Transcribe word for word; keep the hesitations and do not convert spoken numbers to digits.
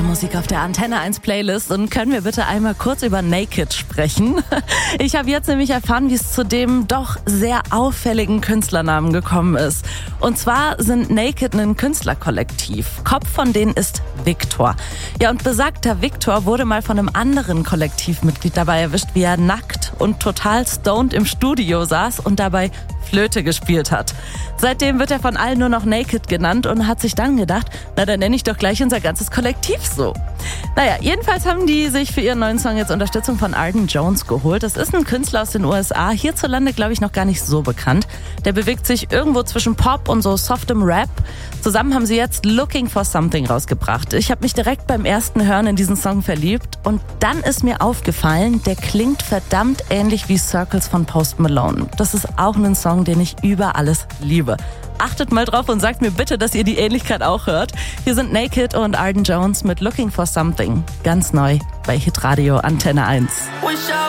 Musik auf der Antenne eins Playlist und können wir bitte einmal kurz über Naked sprechen? Ich habe jetzt nämlich erfahren, wie es zu dem doch sehr auffälligen Künstlernamen gekommen ist. Und zwar sind Naked ein Künstlerkollektiv. Kopf von denen ist Victor. Ja, und besagter Victor wurde mal von einem anderen Kollektivmitglied dabei erwischt, wie er nackt und total stoned im Studio saß und dabei Flöte gespielt hat. Seitdem wird er von allen nur noch Naked genannt und hat sich dann gedacht, na dann nenne ich doch gleich unser ganzes Kollektiv so. Naja, jedenfalls haben die sich für ihren neuen Song jetzt Unterstützung von Arden Jones geholt. Das ist ein Künstler aus den U S A, hierzulande glaube ich noch gar nicht so bekannt. Der bewegt sich irgendwo zwischen Pop und so softem Rap. Zusammen haben sie jetzt Looking for Something rausgebracht. Ich habe mich direkt beim ersten Hören in diesen Song verliebt und dann ist mir aufgefallen, der klingt verdammt ähnlich wie Circles von Post Malone. Das ist auch ein Song, den ich über alles liebe. Achtet mal drauf und sagt mir bitte, dass ihr die Ähnlichkeit auch hört. Hier sind Naked und Arden Jones mit Looking for Something. Ganz neu bei Hitradio Antenne eins.